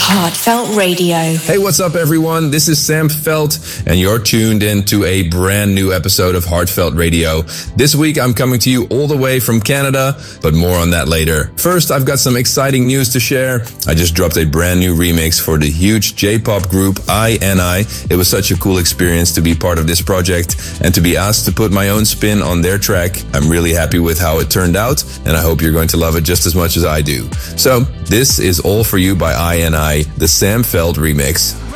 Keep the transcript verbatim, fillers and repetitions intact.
Heartfelt Radio. Hey, what's up, everyone? This is Sam Felt, and you're tuned in to a brand new episode of Heartfelt Radio. This week, I'm coming to you all the way from Canada, but more on that later. First, I've got some exciting news to share. I just dropped a brand new remix for the huge J-pop group I N I. It was such a cool experience to be part of this project and to be asked to put my own spin on their track. I'm really happy with how it turned out, and I hope you're going to love it just as much as I do. So, this is All For You by I N I, the Sam Felt remix.